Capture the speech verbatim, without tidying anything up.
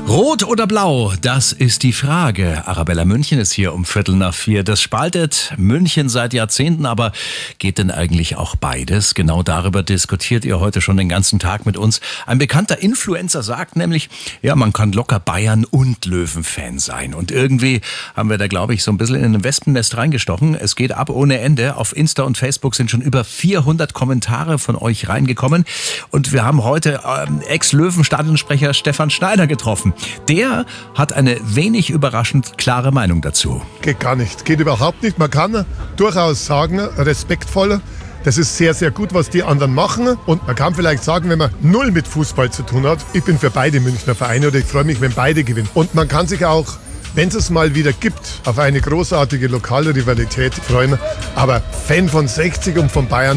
Rot oder blau, das ist die Frage. Arabella München ist hier um Viertel nach vier. Das spaltet München seit Jahrzehnten, aber geht denn eigentlich auch beides? Genau darüber diskutiert ihr heute schon den ganzen Tag mit uns. Ein bekannter Influencer sagt nämlich, ja, man kann locker Bayern- und Löwen-Fan sein. Und irgendwie haben wir da, glaube ich, so ein bisschen in ein Wespennest reingestochen. Es geht ab ohne Ende. Auf Insta und Facebook sind schon über vierhundert Kommentare von euch reingekommen. Und wir haben heute ähm, Ex-Löwen-Stadionsprecher Stefan Schneider getroffen. Der hat eine wenig überraschend klare Meinung dazu. Geht gar nicht, geht überhaupt nicht. Man kann durchaus sagen, respektvoll, das ist sehr, sehr gut, was die anderen machen. Und man kann vielleicht sagen, wenn man null mit Fußball zu tun hat, ich bin für beide Münchner Vereine oder ich freue mich, wenn beide gewinnen. Und man kann sich auch, wenn es es mal wieder gibt, auf eine großartige lokale Rivalität freuen. Aber Fan von sechzig und von Bayern